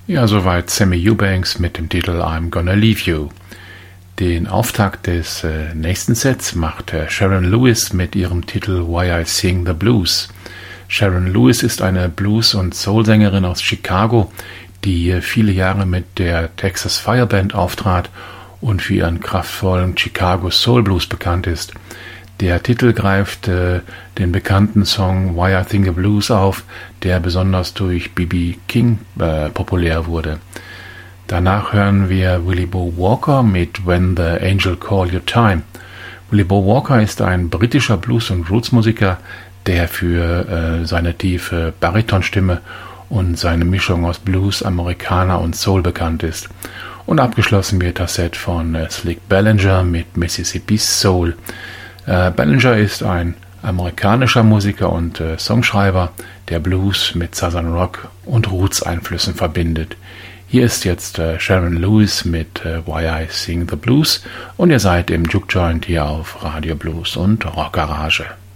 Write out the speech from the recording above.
Ja, soweit Sammy Eubanks mit dem Titel I'm Gonna Leave You. Den Auftakt des nächsten Sets macht Sharon Lewis mit ihrem Titel Why I Sing the Blues. Sharon Lewis ist eine Blues- und Soul-Sängerin aus Chicago, die viele Jahre mit der Texas Fire Band auftrat und für ihren kraftvollen Chicago Soul Blues bekannt ist. Der Titel greift den bekannten Song Why I Sing the Blues auf, der besonders durch B.B. King populär wurde. Danach hören wir Willie Bo Walker mit When the Angel Call Your Time. Willie Bo Walker ist ein britischer Blues- und Roots-Musiker, der für seine tiefe Baritonstimme und seine Mischung aus Blues, Amerikaner und Soul bekannt ist. Und abgeschlossen wird das Set von Slick Ballinger mit Mississippi Soul. Ballinger ist ein amerikanischer Musiker und Songschreiber, der Blues mit Southern Rock und Roots-Einflüssen verbindet. Hier ist jetzt Sharon Lewis mit Why I Sing the Blues und ihr seid im Juke Joint hier auf Radio Blues und Rock Garage.